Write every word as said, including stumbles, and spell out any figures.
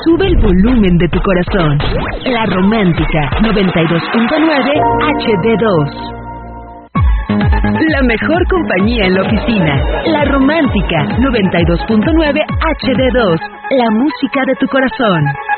Sube el volumen de tu corazón. La Romántica noventa y dos punto nueve H D dos. La mejor compañía en la oficina. La Romántica noventa y dos punto nueve H D dos. La música de tu corazón.